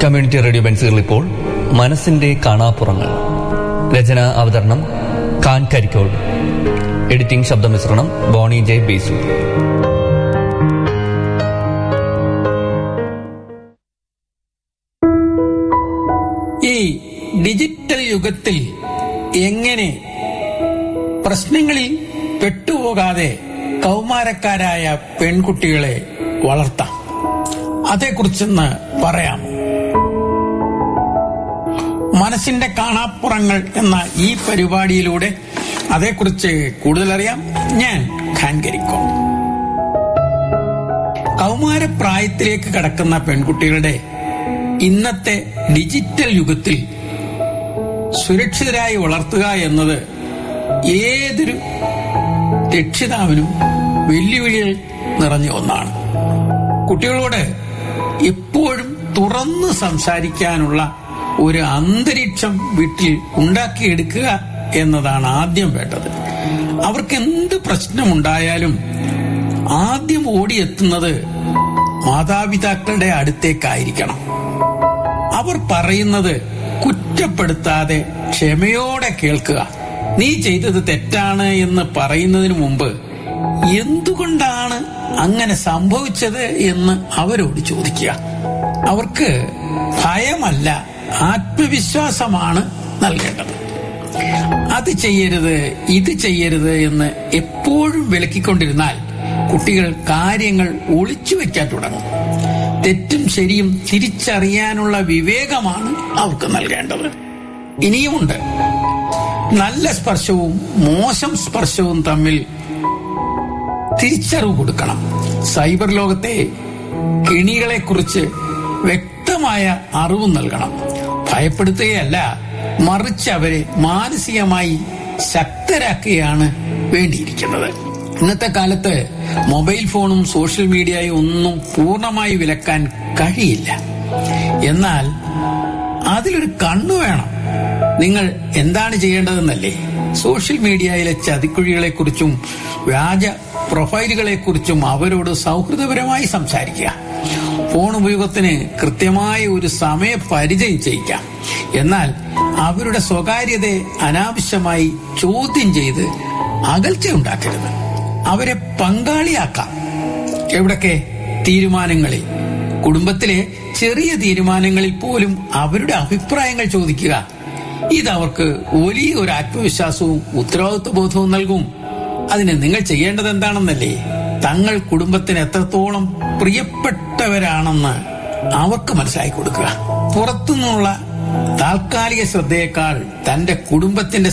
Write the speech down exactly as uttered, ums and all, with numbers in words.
Community radio ബെൻസുകൾ ഇപ്പോൾ മനസ്സിന്റെ കാണാപ്പുറങ്ങൾ. രചന അവതരണം ഖാൻ കരിക്കോൾ. എഡിറ്റിംഗ് ശബ്ദമിശ്രണം ബോണി ജെ ബേസു. ഈ ഡിജിറ്റൽ യുഗത്തിൽ എങ്ങനെ പ്രശ്നങ്ങളിൽ പെട്ടുപോകാതെ കൗമാരക്കാരായ പെൺകുട്ടികളെ വളർത്താം, അതേക്കുറിച്ചൊന്ന് പറയാം. മനസ്സിന്റെ കാണാപ്പുറങ്ങൾ എന്ന ഈ പരിപാടിയിലൂടെ അതേക്കുറിച്ച് കൂടുതലറിയാം. ഞാൻ ഖാൻ കരിക്കോ. കൗമാരപ്രായത്തിലേക്ക് കടക്കുന്ന പെൺകുട്ടികളുടെ ഇന്നത്തെ ഡിജിറ്റൽ യുഗത്തിൽ സുരക്ഷിതരായി വളർത്തുക എന്നത് ഏതൊരു രക്ഷിതാവിനും വെല്ലുവിളികൾ നിറഞ്ഞ ഒന്നാണ്. കുട്ടികളോട് എപ്പോഴും തുറന്ന് സംസാരിക്കാനുള്ള ഒരു അന്തരീക്ഷം വീട്ടിൽ ഉണ്ടാക്കിയെടുക്കുക എന്നതാണ് ആദ്യം വേണ്ടത്. അവർക്ക് എന്ത് പ്രശ്നമുണ്ടായാലും ആദ്യം ഓടിയെത്തുന്നത് മാതാപിതാക്കളുടെ അടുത്തേക്കായിരിക്കണം. അവർ പറയുന്നത് കുറ്റപ്പെടുത്താതെ ക്ഷമയോടെ കേൾക്കുക. നീ ചെയ്തത് തെറ്റാണ് എന്ന് പറയുന്നതിന് മുമ്പ് എന്തുകൊണ്ടാണ് അങ്ങനെ സംഭവിച്ചത് എന്ന് അവരോട് ചോദിക്കുക. അവർക്ക് ഭയമല്ല, ആത്മവിശ്വാസമാണ് നൽകേണ്ടത്. അത് ചെയ്യരുത്, ഇത് ചെയ്യരുത് എന്ന് എപ്പോഴും വിലക്കിക്കൊണ്ടിരുന്നാൽ കുട്ടികൾ കാര്യങ്ങൾ ഒളിച്ചു വെക്കാൻ തുടങ്ങും. തെറ്റും ശരിയും തിരിച്ചറിയാനുള്ള വിവേകമാണ് അവർക്ക് നൽകേണ്ടത്. ഇനിയുമുണ്ട്. നല്ല സ്പർശവും മോശം സ്പർശവും തമ്മിൽ തിരിച്ചറിവ് കൊടുക്കണം. സൈബർ ലോകത്തെ കെണികളെക്കുറിച്ച് വ്യക്തമായ അറിവ് നൽകണം. ഭയപ്പെടുത്തുകയല്ല, മറിച്ച് അവരെ മാനസികമായി ശക്തരാക്കുകയാണ് വേണ്ടിയിരിക്കുന്നത്. ഇന്നത്തെ കാലത്ത് മൊബൈൽ ഫോണും സോഷ്യൽ മീഡിയയും ഒന്നും പൂർണ്ണമായി വിലക്കാൻ കഴിയില്ല. എന്നാൽ അതിലൊരു കണ്ണു വേണം. നിങ്ങൾ എന്താണ് ചെയ്യേണ്ടതെന്നല്ലേ? സോഷ്യൽ മീഡിയയിലെ ചതിക്കുഴികളെ കുറിച്ചും വ്യാജ പ്രൊഫൈലുകളെ കുറിച്ചും അവരോട് സൗഹൃദപരമായി സംസാരിക്കുക. ഫോൺ ഉപയോഗത്തിന് കൃത്യമായ ഒരു സമയപരിധി ചെയ്യിക്കാം. എന്നാൽ അവരുടെ സ്വകാര്യതയെ അനാവശ്യമായി ചോദ്യം ചെയ്ത് അകൽച്ച ഉണ്ടാക്കരുത്. അവരെ പങ്കാളിയാക്കാം. എവിടൊക്കെ? തീരുമാനങ്ങളിൽ. കുടുംബത്തിലെ ചെറിയ തീരുമാനങ്ങളിൽ പോലും അവരുടെ അഭിപ്രായങ്ങൾ ചോദിക്കുക. ഇതവർക്ക് വലിയ ഒരു ആത്മവിശ്വാസവും ഉത്തരവാദിത്വ ബോധവും നൽകും. അതിന് നിങ്ങൾ ചെയ്യേണ്ടത് എന്താണെന്നല്ലേ? തങ്ങൾ കുടുംബത്തിന് എത്രത്തോളം പ്രിയപ്പെട്ടവരാണെന്ന് അവർക്ക് മനസ്സിലാക്കി കൊടുക്കുക. പുറത്തുനിന്നുള്ള താൽക്കാലിക ശ്രദ്ധയേക്കാൾ തന്റെ കുടുംബത്തിന്റെ